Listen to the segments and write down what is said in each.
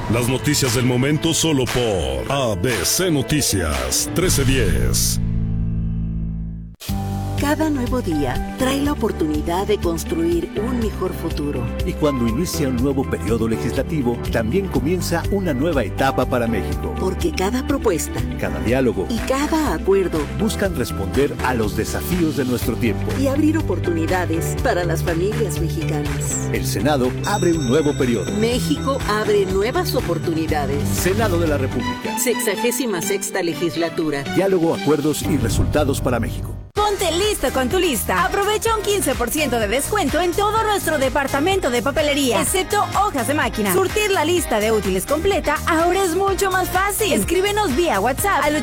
Las noticias del momento solo por ABC Noticias 1310. Cada nuevo día trae la oportunidad de construir un mejor futuro. Y cuando inicia un nuevo periodo legislativo, también comienza una nueva etapa para México. Porque cada propuesta, cada diálogo y cada acuerdo buscan responder a los desafíos de nuestro tiempo y abrir oportunidades para las familias mexicanas. El Senado abre un nuevo periodo. México abre nuevas oportunidades. Senado de la República. 66ª legislatura. Diálogo, acuerdos y resultados para México. Ponte listo con tu lista. Aprovecha un 15% de descuento en todo nuestro departamento de papelería, excepto hojas de máquina. Surtir la lista de útiles completa ahora es mucho más fácil. Escríbenos vía WhatsApp al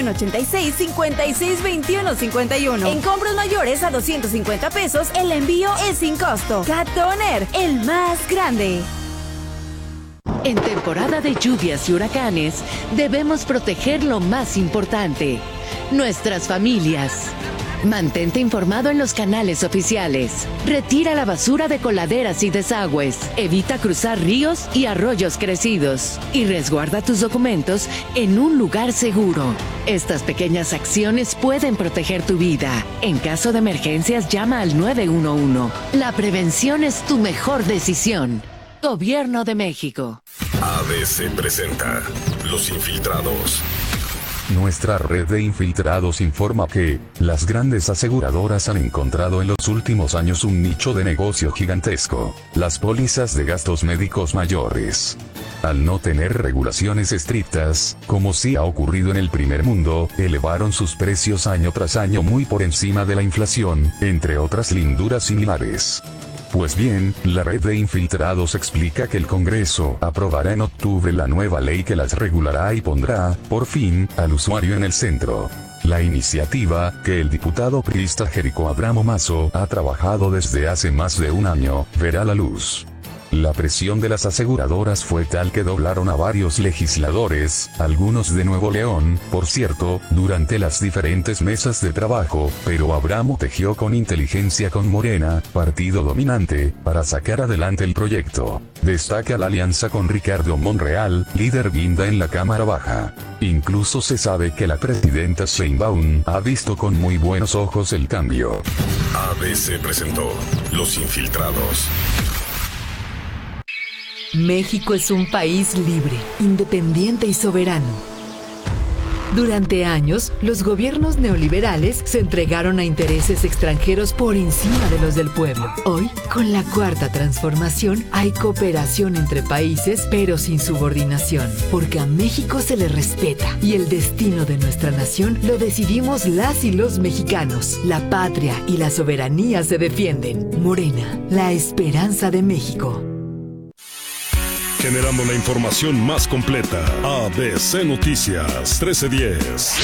8186-562151. En compras mayores a 250 pesos, el envío es sin costo. Cat Toner, el más grande. En temporada de lluvias y huracanes, debemos proteger lo más importante: nuestras familias. Mantente informado en los canales oficiales. Retira la basura de coladeras y desagües. Evita cruzar ríos y arroyos crecidos. Y resguarda tus documentos en un lugar seguro. Estas pequeñas acciones pueden proteger tu vida. En caso de emergencias, llama al 911. La prevención es tu mejor decisión. Gobierno de México. ABC presenta Los Infiltrados. Nuestra red de infiltrados informa que las grandes aseguradoras han encontrado en los últimos años un nicho de negocio gigantesco: las pólizas de gastos médicos mayores. Al no tener regulaciones estrictas, como sí ha ocurrido en el primer mundo, elevaron sus precios año tras año muy por encima de la inflación, entre otras linduras similares. Pues bien, la red de infiltrados explica que el Congreso aprobará en octubre la nueva ley que las regulará y pondrá, por fin, al usuario en el centro. La iniciativa, que el diputado priista Jerico Abramo Mazo ha trabajado desde hace más de un año, verá la luz. La presión de las aseguradoras fue tal que doblaron a varios legisladores, algunos de Nuevo León, por cierto, durante las diferentes mesas de trabajo, pero Abramo tejió con inteligencia con Morena, partido dominante, para sacar adelante el proyecto. Destaca la alianza con Ricardo Monreal, líder guinda en la Cámara Baja. Incluso se sabe que la presidenta Sheinbaum ha visto con muy buenos ojos el cambio. ABC presentó Los Infiltrados. México es un país libre, independiente y soberano. Durante años, los gobiernos neoliberales se entregaron a intereses extranjeros por encima de los del pueblo. Hoy, con la Cuarta Transformación, hay cooperación entre países, pero sin subordinación, porque a México se le respeta y el destino de nuestra nación lo decidimos las y los mexicanos. La patria y la soberanía se defienden. Morena, la esperanza de México. Generando la información más completa. ABC Noticias 1310.